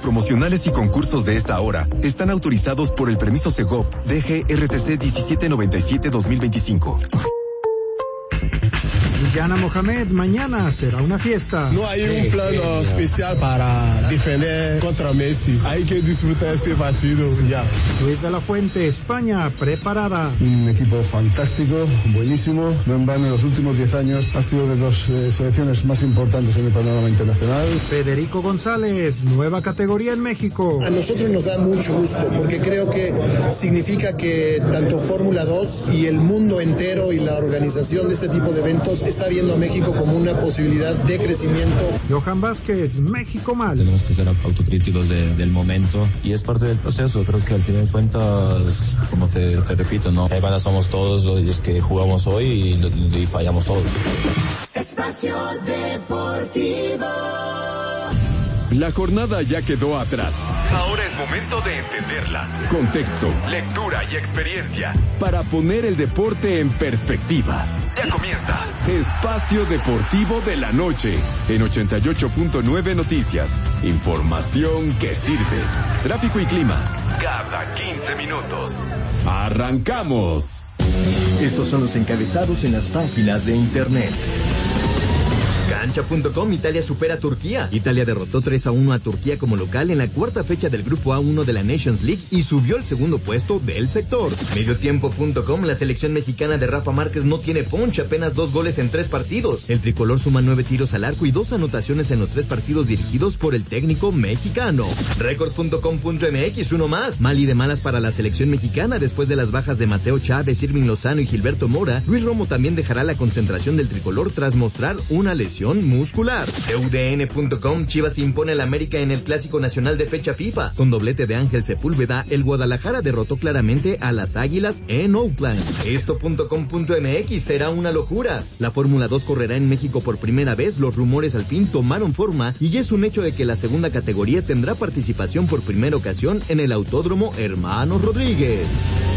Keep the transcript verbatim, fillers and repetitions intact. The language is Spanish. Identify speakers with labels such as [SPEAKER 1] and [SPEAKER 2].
[SPEAKER 1] promocionales y concursos de esta hora están autorizados por el permiso Segov D G R T C diecisiete noventa y siete dos mil veinticinco.
[SPEAKER 2] Yana Mohamed, mañana será una fiesta.
[SPEAKER 3] No hay un plan especial para defender contra Messi. Hay que disfrutar este partido ya.
[SPEAKER 2] Luis de la Fuente, España, preparada.
[SPEAKER 4] Un equipo fantástico, buenísimo. No en vano, en los últimos diez años ha sido de las eh, selecciones más importantes en el panorama internacional.
[SPEAKER 2] Federico González, nueva categoría en México.
[SPEAKER 5] A nosotros nos da mucho gusto porque creo que significa que tanto Fórmula dos y el mundo entero y la organización de este tipo de eventos está viendo a México como una posibilidad de crecimiento.
[SPEAKER 2] Johan Vázquez, México mal.
[SPEAKER 6] Tenemos que ser autocríticos de, del momento y es parte del proceso. Creo que al final de cuentas, como te, te repito, ¿no? Ahí somos todos los que jugamos hoy y, y fallamos todos.
[SPEAKER 7] Espacio Deportivo.
[SPEAKER 8] La jornada ya quedó atrás. Ahora es momento de entenderla. Contexto, lectura y experiencia para poner el deporte en perspectiva. Ya comienza Espacio Deportivo de la Noche en ochenta y ocho punto nueve Noticias. Información que sirve. Tráfico y clima cada quince minutos. ¡Arrancamos!
[SPEAKER 9] Estos son los encabezados en las páginas de internet. Cancha punto com, Italia supera a Turquía. Italia derrotó tres a uno a Turquía como local en la cuarta fecha del Grupo A uno de la Nations League y subió al segundo puesto del sector. Mediotiempo punto com, la selección mexicana de Rafa Márquez no tiene ponche, apenas dos goles en tres partidos. El tricolor suma nueve tiros al arco y dos anotaciones en los tres partidos dirigidos por el técnico mexicano. Record punto com punto m x, uno más. Mal y de malas para la selección mexicana después de las bajas de Mateo Chávez, Irving Lozano y Gilberto Mora. Luis Romo también dejará la concentración del tricolor tras mostrar una lesión muscular. U D N punto com, Chivas impone al América en el Clásico Nacional de fecha FIFA. Con doblete de Ángel Sepúlveda, el Guadalajara derrotó claramente a las Águilas en Oakland. Esto punto com punto m x, será una locura. La Fórmula dos correrá en México por primera vez, los rumores al fin tomaron forma y ya es un hecho de que la segunda categoría tendrá participación por primera ocasión en el Autódromo Hermanos Rodríguez.